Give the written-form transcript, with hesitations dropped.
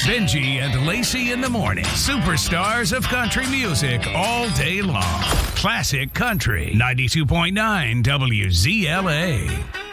Benji and Lacey in the morning. Superstars of country music all day long. Classic Country 92.9 WZLA.